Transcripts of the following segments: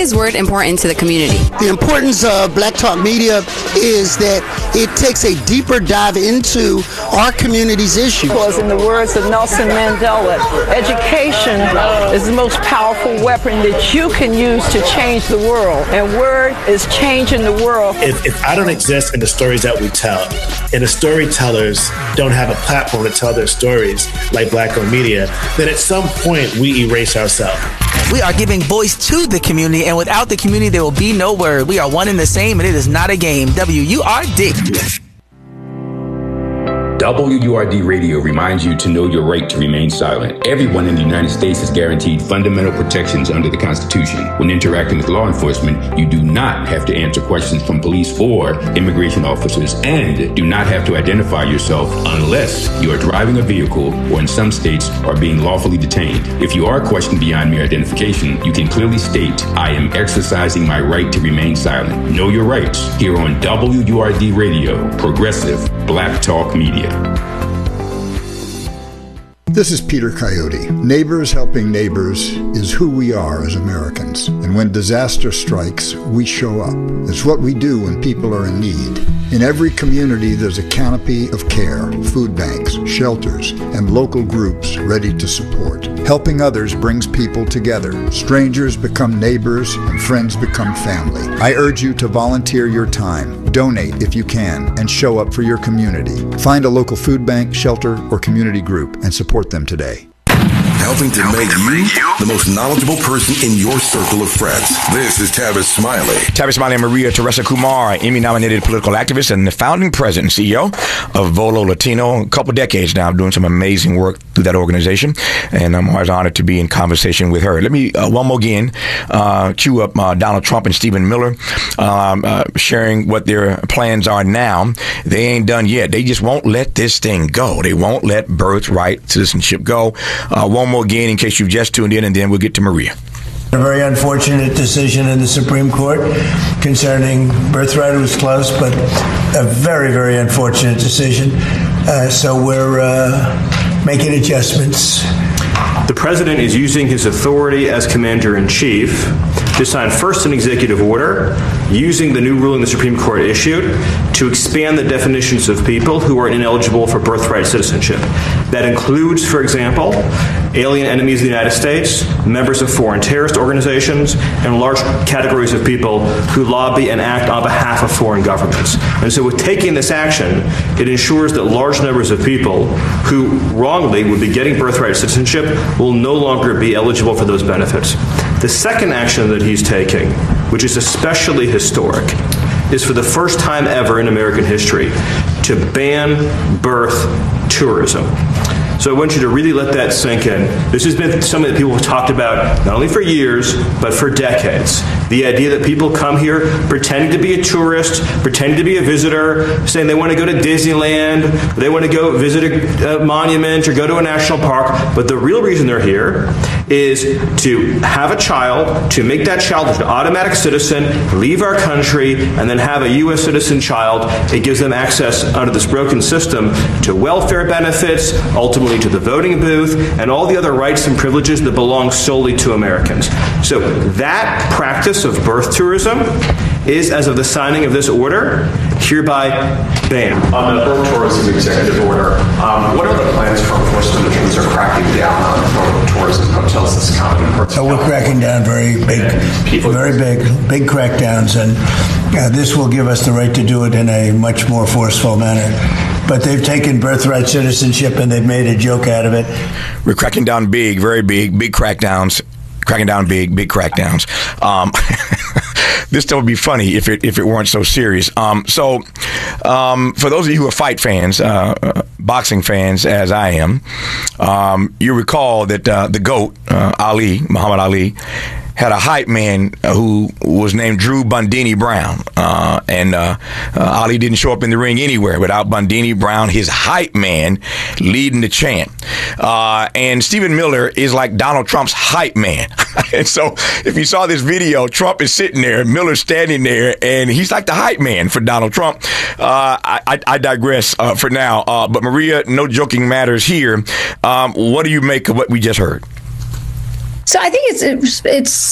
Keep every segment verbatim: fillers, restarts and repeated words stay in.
is Word important to the community? The importance of Black Talk Media is that it takes a deeper dive into our community's issues. Because in the words of Nelson Mandela, education is the most powerful weapon that you can use to change the world. And Word is changing the world. If, if I don't exist in the stories that we tell, and the storytellers don't have a platform to tell their stories like Black-owned media, then at some point we erase ourselves. We are giving voice to the community, and without the community, there will be no Word. We are one and the same, and it is not a game. W U R D. W U R D Radio reminds you to know your right to remain silent. Everyone in the United States is guaranteed fundamental protections under the Constitution. When interacting with law enforcement, you do not have to answer questions from police or immigration officers, and do not have to identify yourself unless you are driving a vehicle or, in some states, are being lawfully detained. If you are questioned beyond mere identification, you can clearly state, I am exercising my right to remain silent. Know your rights here on W U R D Radio, Progressive Black Talk Media. This is Peter Coyote. Neighbors helping neighbors is who we are as Americans. And when disaster strikes, we show up. It's what we do when people are in need. In every community, there's a canopy of care, food banks, shelters, and local groups ready to support. Helping others brings people together. Strangers become neighbors, and friends become family. I urge you to volunteer your time, donate if you can, and show up for your community. Find a local food bank, shelter, or community group and support them today. Helping to make you the most knowledgeable person in your circle of friends. This is Tavis Smiley. Tavis Smiley and Maria Teresa Kumar, Emmy-nominated political activist and the founding president and C E O of Volo Latino. A couple decades now, doing some amazing work through that organization, and I'm always honored to be in conversation with her. Let me, uh, one more again, uh, cue up uh, Donald Trump and Stephen Miller um, uh, sharing what their plans are now. They ain't done yet. They just won't let this thing go. They won't let birthright citizenship go. Uh, one more again in case you've just tuned in, and then we'll get to Maria. A very unfortunate decision in the Supreme Court concerning birthright. It was close, but a very, very unfortunate decision. Uh, so we're uh, making adjustments. The president is using his authority as commander-in-chief to sign first an executive order using the new ruling the Supreme Court issued to expand the definitions of people who are ineligible for birthright citizenship. That includes, for example, alien enemies of the United States, members of foreign terrorist organizations, and large categories of people who lobby and act on behalf of foreign governments. And so with taking this action, it ensures that large numbers of people who wrongly would be getting birthright citizenship will no longer be eligible for those benefits. The second action that he's taking, which is especially historic, is for the first time ever in American history to ban birth tourism. So I want you to really let that sink in. This has been something that people have talked about not only for years, but for decades. The idea that people come here pretending to be a tourist, pretending to be a visitor, saying they want to go to Disneyland, they want to go visit a, a monument or go to a national park, but the real reason they're here is to have a child, to make that child an automatic citizen, leave our country, and then have a U S citizen child. It gives them access under this broken system to welfare benefits, ultimately to the voting booth, and all the other rights and privileges that belong solely to Americans. So that practice of birth tourism is, as of the signing of this order, hereby banned. On the birth tourism executive order, um, what are the plans for enforcement in terms of cracking down on birth tourism hotels that's common? So we're cracking down very big, very big, big crackdowns, and uh, this will give us the right to do it in a much more forceful manner. But they've taken birthright citizenship and they've made a joke out of it. We're cracking down big, very big, big crackdowns. Cracking down big, big crackdowns. Um, this would be funny if it if it weren't so serious. Um, so, um, for those of you who are fight fans, uh, uh, boxing fans, as I am, um, you recall that uh, the GOAT, uh, Ali, Muhammad Ali, had a hype man uh, who was named Drew Bundini Brown. Uh, and uh, uh, Ali didn't show up in the ring anywhere without Bundini Brown, his hype man, leading the chant. Uh, and Stephen Miller is like Donald Trump's hype man. And so if you saw this video, Trump is sitting there, Miller's standing there, and he's like the hype man for Donald Trump. Uh, I, I digress uh, for now. Uh, but Maria, no joking matters here. Um, what do you make of what we just heard? So I think it's it's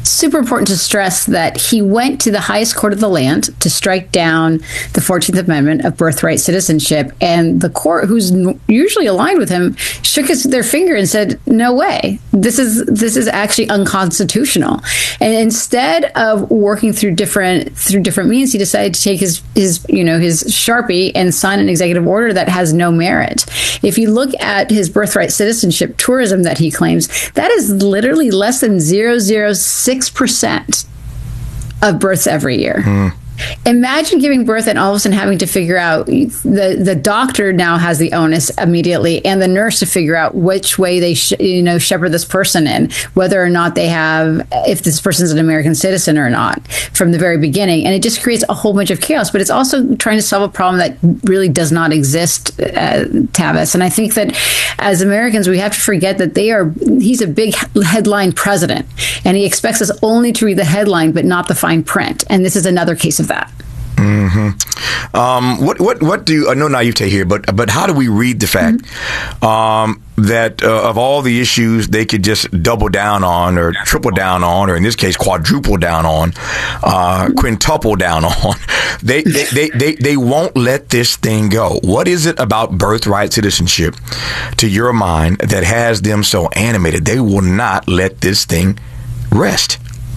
super important to stress that he went to the highest court of the land to strike down the fourteenth Amendment of birthright citizenship. And the court, who's usually aligned with him, shook his, their finger and said, no way. This is this is actually unconstitutional. And instead of working through different through different means, he decided to take his, his you know, his Sharpie and sign an executive order that has no merit. If you look at his birthright citizenship tourism that he claims, that is literally less than zero point zero six percent of births every year. Mm. Imagine giving birth and all of a sudden having to figure out, the, the doctor now has the onus immediately, and the nurse to figure out which way they sh- you know shepherd this person in, whether or not they have, if this person's an American citizen or not, from the very beginning. And it just creates a whole bunch of chaos. But it's also trying to solve a problem that really does not exist, uh, Tavis. And I think that as Americans, we have to forget that they are, he's a big headline president, and he expects us only to read the headline, but not the fine print. And this is another case of that. Mm-hmm. Um, what what what do you, uh, no naivete here, but but how do we read the fact mm-hmm. um, that uh, of all the issues they could just double down on, or triple down on, or in this case quadruple down on, uh, quintuple down on, they they, they they they won't let this thing go? What is it about birthright citizenship, to your mind, that has them so animated? They will not let this thing rest.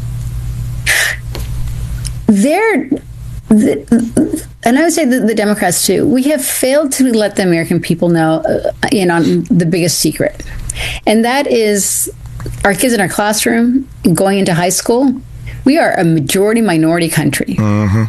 They're, the, and I would say the, the Democrats too, we have failed to let the American people know, uh, in on the biggest secret. And that is our kids in our classroom going into high school. We are a majority minority country. Mm-hmm.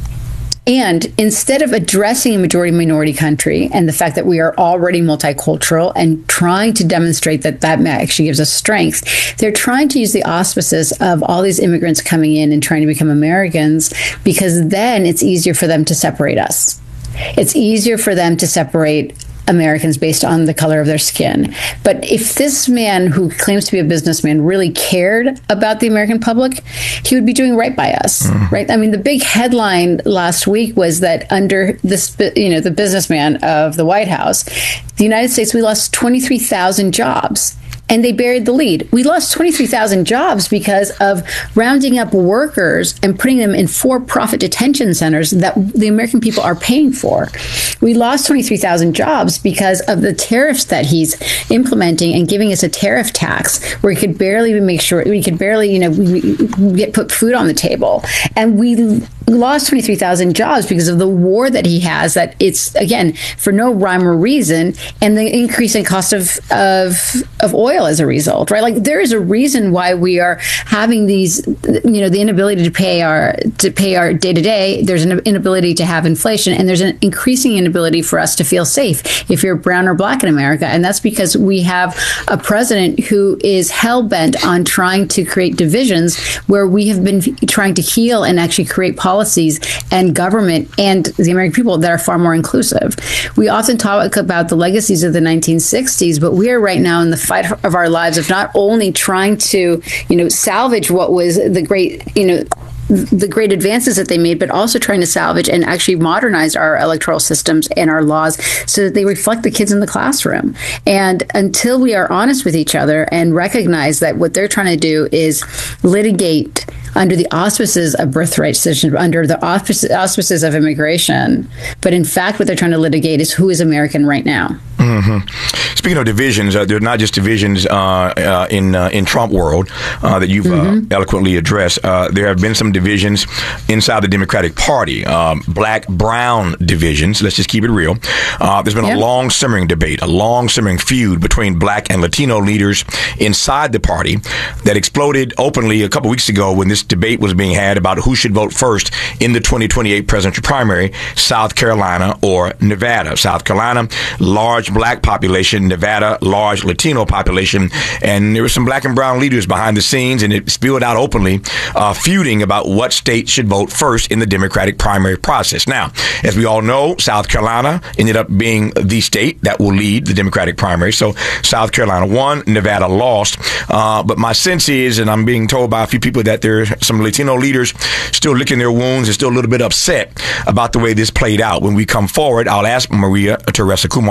And instead of addressing a majority minority country and the fact that we are already multicultural and trying to demonstrate that that actually gives us strength, they're trying to use the auspices of all these immigrants coming in and trying to become Americans, because then it's easier for them to separate us. It's easier for them to separate Americans based on the color of their skin. But if this man, who claims to be a businessman, really cared about the American public, he would be doing right by us, mm-hmm. right? I mean, the big headline last week was that under this, you know, the businessman of the White House, the United States, we lost twenty-three thousand jobs. And they buried the lead. We lost twenty-three thousand jobs because of rounding up workers and putting them in for-profit detention centers that the American people are paying for. We lost twenty-three thousand jobs because of the tariffs that he's implementing and giving us a tariff tax where we could barely make sure, we could barely, you know, we, we get put food on the table. And we lost twenty-three thousand jobs because of the war that he has, that it's, again, for no rhyme or reason, and the increasing cost of, of, of oil as a result, right? Like, there is a reason why we are having these, you know, the inability to pay our, to pay our day to day. There's an inability to have inflation, and there's an increasing inability for us to feel safe if you're brown or black in America. And that's because we have a president who is hell bent on trying to create divisions where we have been trying to heal and actually create policies and government and the American people that are far more inclusive. We often talk about the legacies of the nineteen sixties, but we are right now in the fight of our lives of not only trying to, you know, salvage what was the great, you know, the great advances that they made, but also trying to salvage and actually modernize our electoral systems and our laws so that they reflect the kids in the classroom. And until we are honest with each other and recognize that what they're trying to do is litigate under the auspices of birthright citizenship, under the auspices of immigration, but in fact what they're trying to litigate is who is American right now. Mm-hmm. Speaking of divisions, uh, they're not just divisions uh, uh, in uh, in Trump world uh, that you've mm-hmm. uh, eloquently addressed. Uh, there have been some divisions inside the Democratic Party, um, black-brown divisions. Let's just keep it real. Uh, there's been yep. a long simmering debate, a long simmering feud between black and Latino leaders inside the party that exploded openly a couple weeks ago when this debate was being had about who should vote first in the twenty twenty-eight presidential primary, South Carolina or Nevada. South Carolina, large black population, Nevada, large Latino population, and there were some black and brown leaders behind the scenes, and it spilled out openly, uh, feuding about what state should vote first in the Democratic primary process. Now, as we all know, South Carolina ended up being the state that will lead the Democratic primary, so South Carolina won, Nevada lost, uh, but my sense is, and I'm being told by a few people, that there are some Latino leaders still licking their wounds and still a little bit upset about the way this played out. When we come forward, I'll ask Maria Teresa Kumar,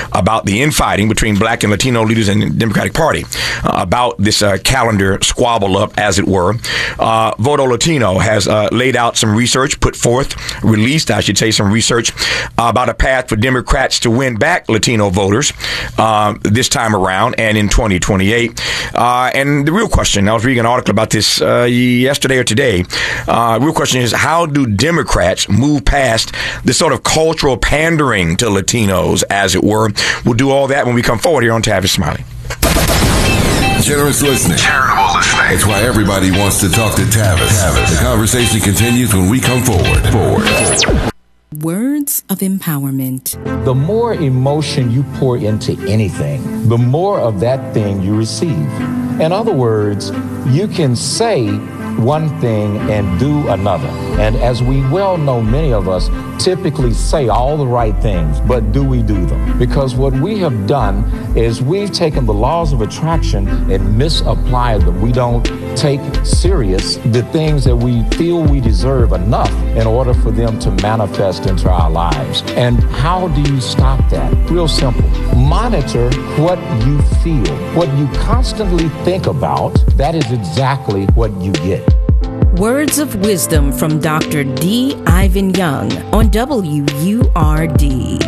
about the infighting between black and Latino leaders in the Democratic Party, uh, about this uh, calendar squabble up, as it were. Uh, Voto Latino has uh, laid out some research, put forth, released, I should say, some research uh, about a path for Democrats to win back Latino voters uh, this time around and in twenty twenty-eight. Uh, and the real question, I was reading an article about this uh, yesterday or today. Uh, real question is, how do Democrats move past this sort of cultural pandering to Latinos, as it were? We'll do all that when we come forward here on Tavis Smiley. Generous listening. Charitable listening. It's why everybody wants to talk to Tavis. Tavis. The conversation continues when we come forward. Forward. Words of empowerment. The more emotion you pour into anything, the more of that thing you receive. In other words, you can say one thing and do another. And as we well know, many of us typically say all the right things, but do we do them? Because what we have done is we've taken the laws of attraction and misapplied them. We don't take serious the things that we feel we deserve enough in order for them to manifest into our lives. And how do you stop that? Real simple. Monitor what you feel. What you constantly think about, that is exactly what you get. Words of wisdom from Doctor D. Ivan Young on W U R D.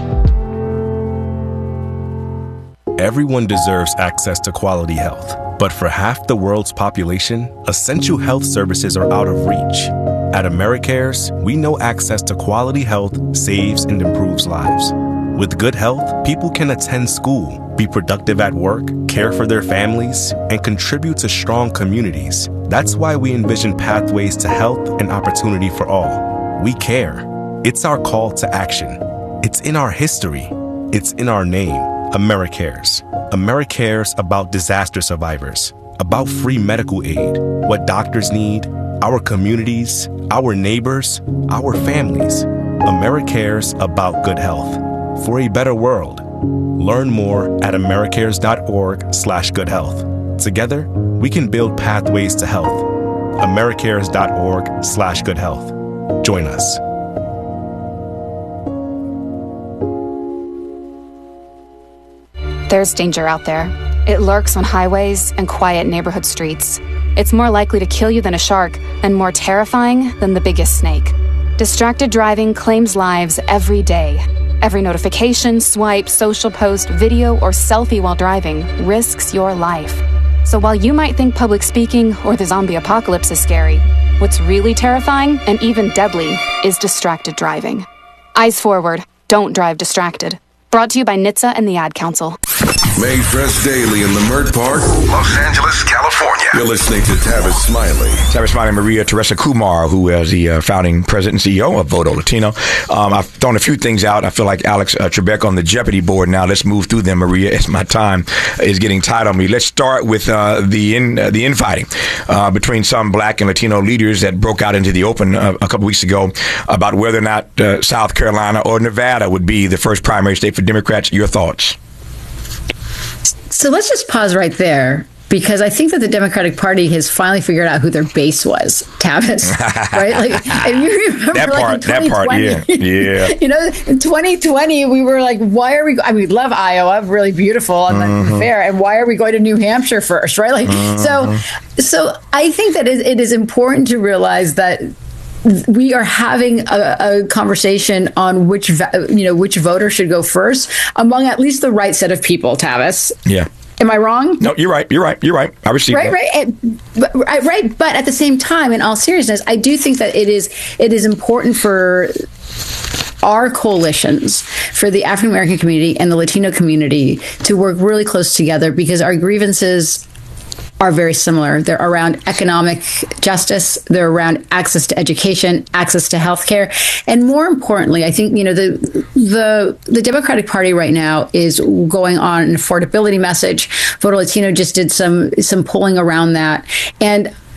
Everyone deserves access to quality health, but for half the world's population, essential health services are out of reach. At AmeriCares, we know access to quality health saves and improves lives. With good health, people can attend school, be productive at work, care for their families, and contribute to strong communities. That's why we envision pathways to health and opportunity for all. We care. It's our call to action. It's in our history. It's in our name, AmeriCares. AmeriCares about disaster survivors, about free medical aid, what doctors need, our communities, our neighbors, our families. AmeriCares about good health. For a better world. Learn more at americares.org slash good health. Together, we can build pathways to health. americares.org slash good health. Join us. There's danger out there. It lurks on highways and quiet neighborhood streets. It's more likely to kill you than a shark and more terrifying than the biggest snake. Distracted driving claims lives every day. Every notification, swipe, social post, video, or selfie while driving risks your life. So while you might think public speaking or the zombie apocalypse is scary, what's really terrifying and even deadly is distracted driving. Eyes forward. Don't drive distracted. Brought to you by N H T S A and the Ad Council. Made fresh daily in the Mert Park, Los Angeles, California. You're listening to Tavis Smiley. Tavis Smiley, Maria Teresa Kumar, who is the uh, founding president and C E O of Voto Latino. Um, I've thrown a few things out. I feel like Alex uh, Trebek on the Jeopardy board now. Let's move through them, Maria, as my time is getting tight on me. Let's start with uh, the in, uh, the infighting uh, between some black and Latino leaders that broke out into the open uh, a couple weeks ago about whether or not uh, South Carolina or Nevada would be the first primary state for Democrats. Your thoughts? So let's just pause right there, because I think that the Democratic Party has finally figured out who their base was, Tavis, right? Like, if you remember, that like part, that part, yeah, yeah. You know, in twenty twenty, we were like, why are we? I mean, we love Iowa, really beautiful and mm-hmm. fair, and why are we going to New Hampshire first, right? Like, mm-hmm. so, so I think that it, it is important to realize that we are having a, a conversation on which, you know, which voter should go first among at least the right set of people, Tavis. Yeah. Am I wrong? No, you're right. You're right. You're right. I receive right, that. Right, right, right, right. But at the same time, in all seriousness, I do think that it is it is important for our coalitions, for the African American community and the Latino community, to work really close together, because our grievances are very similar. They're around economic justice. They're around access to education, access to healthcare, and more importantly, I think, you know, the the the Democratic Party right now is going on an affordability message. Voto Latino just did some some polling around that, and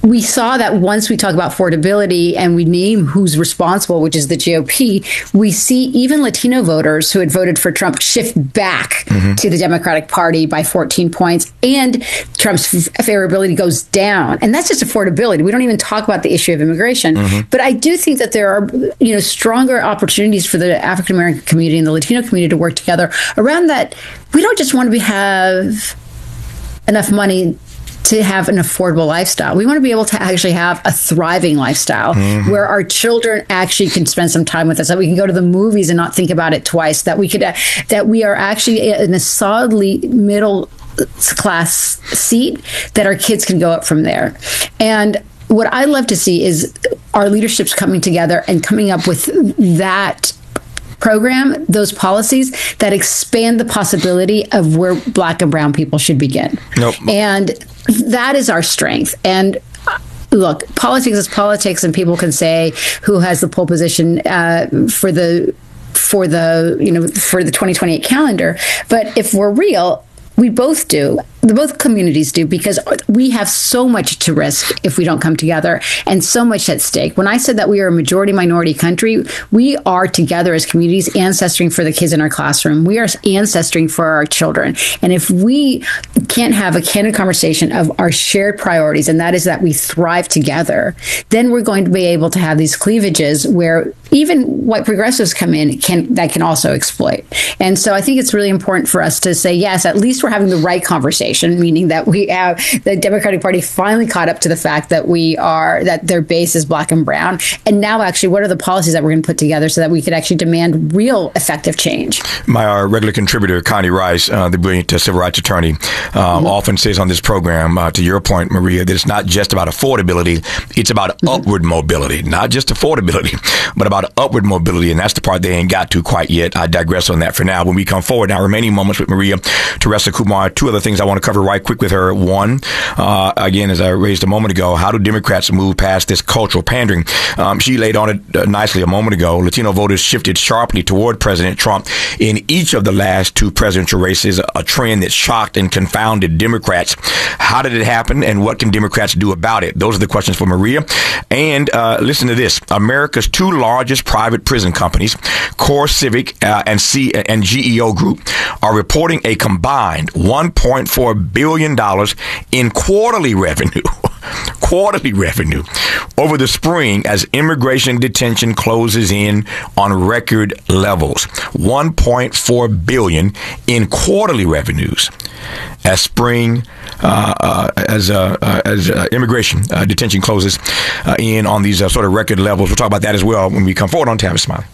we saw that once we talk about affordability and we name who's responsible, which is the G O P, we see even Latino voters who had voted for Trump shift back mm-hmm. to the Democratic Party by fourteen points, and Trump's favorability goes down. And that's just affordability. We don't even talk about the issue of immigration. Mm-hmm. But I do think that there are, you know, stronger opportunities for the African American community and the Latino community to work together around that. We don't just want to be, have enough money to have an affordable lifestyle. We want to be able to actually have a thriving lifestyle mm-hmm. where our children actually can spend some time with us, that we can go to the movies and not think about it twice, that we could, uh, that we are actually in a solidly middle class seat, that our kids can go up from there. And what I love to see is our leaderships coming together and coming up with that program, those policies that expand the possibility of where Black and brown people should begin. Nope. And that is our strength. And look, politics is politics, and people can say who has the pole position uh, for the for the you know for the twenty twenty-eight calendar. But if we're real, we both do. The both communities do, because we have so much to risk if we don't come together, and so much at stake. When I said that we are a majority minority country, we are together as communities ancestring for the kids in our classroom. We are ancestring for our children. And if we can't have a candid conversation of our shared priorities, and that is that we thrive together, then we're going to be able to have these cleavages where even white progressives come in can that can also exploit. And so I think it's really important for us to say, yes, at least we're having the right conversation, meaning that we have the Democratic Party finally caught up to the fact that we are, that their base is Black and brown. And now actually, what are the policies that we're going to put together so that we could actually demand real effective change? My uh, regular contributor, Connie Rice, uh, the brilliant uh, civil rights attorney, um, mm-hmm. often says on this program, uh, to your point, Maria, that it's not just about affordability, it's about mm-hmm. upward mobility, not just affordability, but about upward mobility. And that's the part they ain't got to quite yet. I digress on that for now. When we come forward now, remaining moments with Maria Teresa Kumar, two other things I want to cover right quick with her. One, uh, again, as I raised a moment ago, how do Democrats move past this cultural pandering? Um, she laid on it uh, nicely a moment ago. Latino voters shifted sharply toward President Trump in each of the last two presidential races, a trend that shocked and confounded Democrats. How did it happen, and what can Democrats do about it? Those are the questions for Maria. And uh, listen to this. America's two largest private prison companies, CoreCivic uh, and, C- and G E O Group, are reporting a combined one point four billion dollars in quarterly revenue, quarterly revenue over the spring as immigration detention closes in on record levels. one point four billion dollars in quarterly revenues as spring, uh, uh, as uh, uh, as uh, immigration uh, detention closes uh, in on these uh, sort of record levels. We'll talk about that as well when we come forward on Tavis Smiley.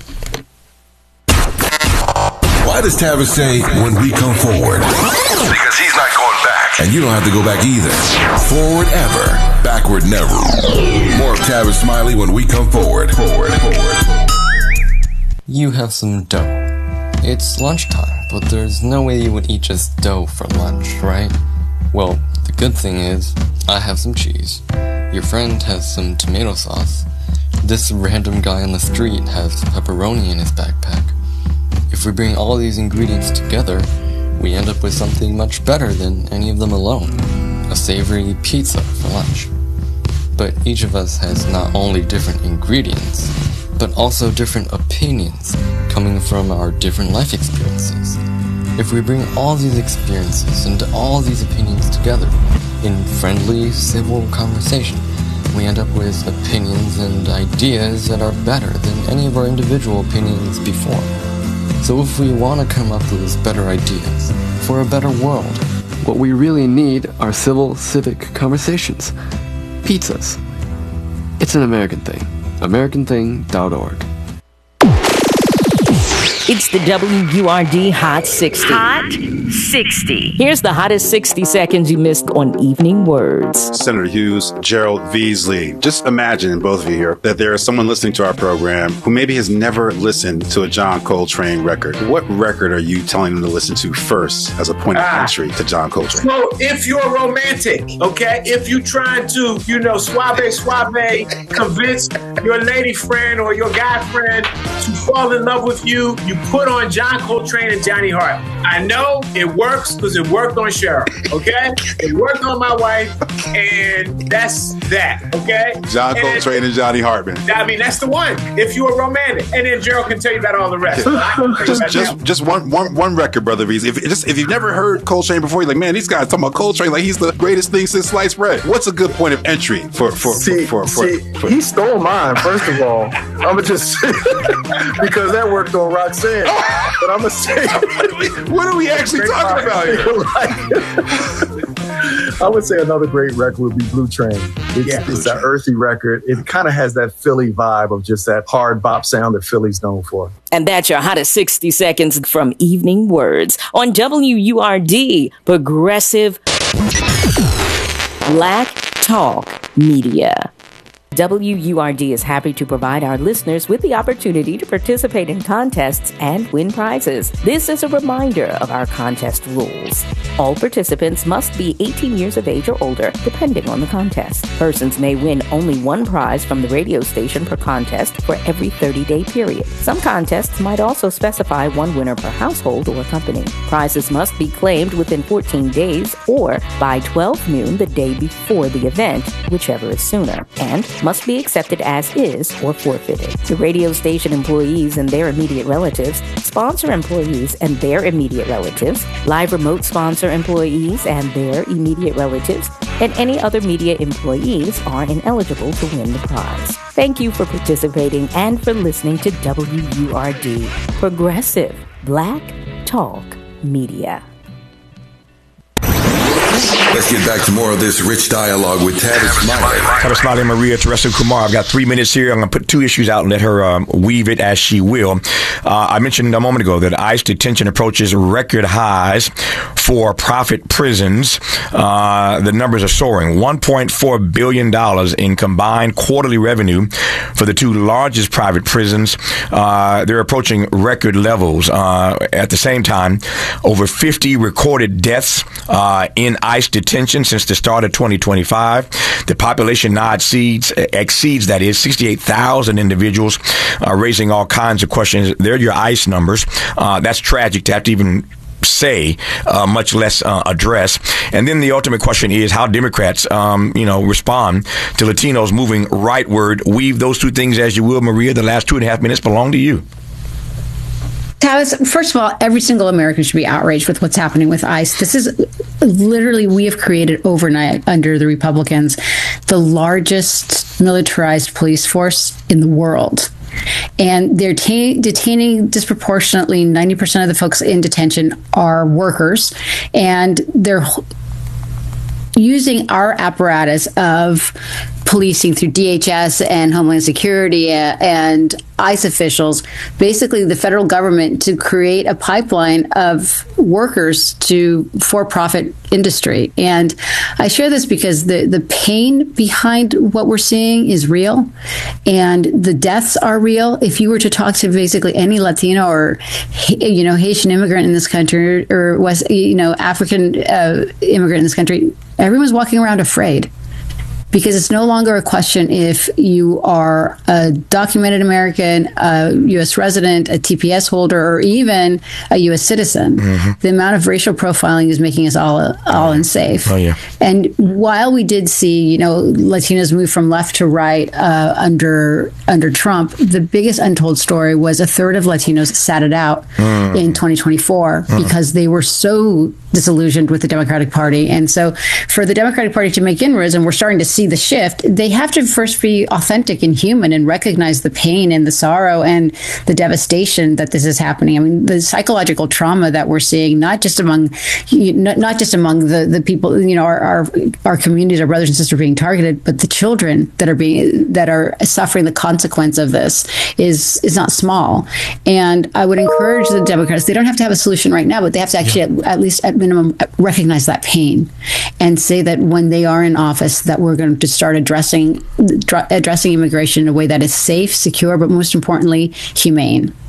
Why does Tavis say when we come forward? Because he's not going back. And you don't have to go back either. Forward ever, backward never. More of Tavis Smiley when we come forward. Forward, forward. You have some dough. It's lunchtime, but there's no way you would eat just dough for lunch, right? Well, the good thing is, I have some cheese. Your friend has some tomato sauce. This random guy on the street has pepperoni in his backpack. If we bring all these ingredients together, we end up with something much better than any of them alone. A savory pizza for lunch. But each of us has not only different ingredients, but also different opinions coming from our different life experiences. If we bring all these experiences and all these opinions together in friendly, civil conversation, we end up with opinions and ideas that are better than any of our individual opinions before. So if we want to come up with better ideas for a better world, what we really need are civil, civic conversations. Pizzas. It's an American thing. American thing dot org. It's the W U R D Hot sixty. Hot sixty. Here's the hottest sixty seconds you missed on Evening Words. Senator Hughes, Gerald Veasley. Just imagine, both of you here, that there is someone listening to our program who maybe has never listened to a John Coltrane record. What record are you telling them to listen to first as a point of ah. entry to John Coltrane? So if you're romantic, okay, if you're trying to, you know, suave, suave, convince your lady friend or your guy friend to fall in love with you, you put on John Coltrane and Johnny Hart. I know it works because it worked on Cheryl, okay? It worked on my wife, and that's that, okay? John and Coltrane and Johnny Hartman. I mean, that's the one, if you're romantic. And then Gerald can tell you about all the rest. just just, just one, one, one record, Brother V's. If, just, if you've never heard Coltrane before, you're like, man, these guys talking about Coltrane like he's the greatest thing since sliced bread. What's a good point of entry for for see, for, for, see, for, for he stole mine, first of all. I'm gonna just say because that worked on Roxanne. But I'm gonna say what are we actually talking about here? I would say another great record would be Blue Train. It's, Yeah. it's an earthy record. It kind of has that Philly vibe of just that hard bop sound that Philly's known for. And that's your hottest sixty seconds from Evening Words on W U R D, Progressive Black Talk Media. W U R D is happy to provide our listeners with the opportunity to participate in contests and win prizes. This is a reminder of our contest rules. All participants must be eighteen years of age or older, depending on the contest. Persons may win only one prize from the radio station per contest for every thirty-day period. Some contests might also specify one winner per household or company. Prizes must be claimed within fourteen days or by twelve noon the day before the event, whichever is sooner, and must be accepted as is or forfeited. The radio station employees and their immediate relatives, sponsor employees and their immediate relatives, live remote sponsor employees and their immediate relatives, and any other media employees are ineligible to win the prize. Thank you for participating and for listening to W U R D, Progressive Black Talk Media. Let's get back to more of this rich dialogue with Tavis Smiley. Tavis Smiley and Maria Teresa Kumar. I've got three minutes here. I'm going to put two issues out and let her um, weave it as she will. Uh, I mentioned a moment ago that ICE detention approaches record highs for profit prisons. Uh, the numbers are soaring. one point four billion dollars in combined quarterly revenue for the two largest private prisons. Uh, they're approaching record levels. Uh, at the same time, over fifty recorded deaths uh, in ICE detention since the start of twenty twenty-five. The population now exceeds, exceeds that is, sixty-eight thousand individuals, uh, raising all kinds of questions. They're your ICE numbers. Uh, that's tragic to have to even say, uh, much less uh, address. And then the ultimate question is how Democrats, um, you know, respond to Latinos moving rightward. Weave those two things as you will, Maria. The last two and a half minutes belong to you. Tavis, first of all, every single American should be outraged with what's happening with ICE. This is literally, we have created overnight under the Republicans the largest militarized police force in the world. And they're ta- detaining disproportionately ninety percent of the folks in detention are workers, and they're using our apparatus of policing through D H S and Homeland Security and ICE officials, basically the federal government, to create a pipeline of workers to for-profit industry. And I share this because the, the pain behind what we're seeing is real, and the deaths are real. If you were to talk to basically any Latino or, you know, Haitian immigrant in this country, or West, you know, African uh, immigrant in this country, everyone's walking around afraid. Because it's no longer a question if you are a documented American, a U S resident, a T P S holder, or even a U S citizen. Mm-hmm. The amount of racial profiling is making us all all unsafe. Oh, yeah. And while we did see, you know, Latinos move from left to right uh, under under Trump, the biggest untold story was a third of Latinos sat it out mm. in twenty twenty-four mm. because they were so disillusioned with the Democratic Party. And so for the Democratic Party to make inroads, and we're starting to see the shift, they have to first be authentic and human and recognize the pain and the sorrow and the devastation that this is happening. I mean, the psychological trauma that we're seeing, not just among, not just among the, the people, you know, our, our, our communities, our brothers and sisters being targeted, but the children that are being, that are suffering the consequence of this is, is not small. And I would encourage the Democrats, they don't have to have a solution right now, but they have to actually yeah. at, at least at minimum recognize that pain and say that when they are in office that we're going to start addressing addressing immigration in a way that is safe, secure, but most importantly, humane.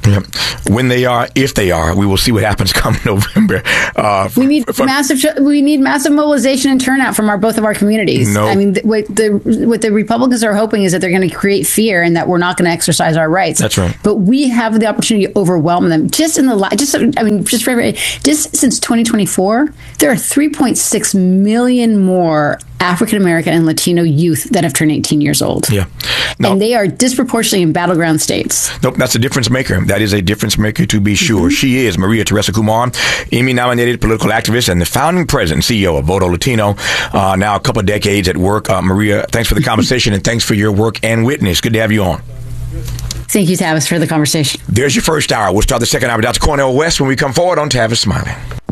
Yeah. When they are, if they are, we will see what happens come November. Uh, we need from, massive. We need massive mobilization and turnout from our both of our communities. No. I mean, th- what the what the Republicans are hoping is that they're going to create fear and that we're not going to exercise our rights. That's right. But we have the opportunity to overwhelm them. Just in the la- just I mean, just for just since twenty twenty-four, there are three point six million more African American and Latino youth that have turned eighteen years old. Yeah. No. And they are disproportionately in battleground states. Nope, that's a difference maker. That is a difference maker to be sure. Mm-hmm. She is Maria Teresa Kumar, Emmy-nominated political activist and the founding president and C E O of Voto Latino. Uh, now a couple of decades at work. Uh, Maria, thanks for the conversation and thanks for your work and witness. Good to have you on. Thank you, Tavis, for the conversation. There's your first hour. We'll start the second hour with Doctor Cornel West when we come forward on Tavis Smiley.